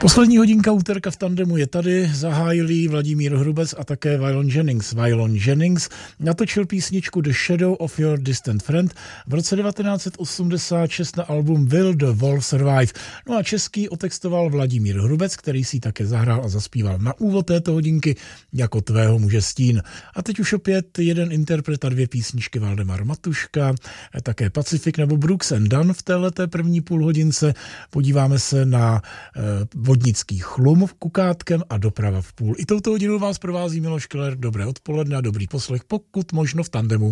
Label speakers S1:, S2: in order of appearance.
S1: Poslední hodinka úterka v tandemu je tady, zahájili Vladimír Hrubec a také Waylon Jennings. Waylon Jennings natočil písničku The Shadow of Your Distant Friend v roce 1986 na album Will the Wolf Survive. No a český otextoval Vladimír Hrubec, který si také zahrál a zaspíval na úvod této hodinky Jako tvého muže stín. A teď už opět jeden interpret a dvě písničky Valdemar Matuška, také Pacifik nebo Brooks and Dunn v téhleté první půlhodince. Podíváme se na vodnický chlum Kukátkem a doprava v půl. I touto hodinou vás provází Miloš Keller. Dobré odpoledne a dobrý poslech, pokud možno v tandemu.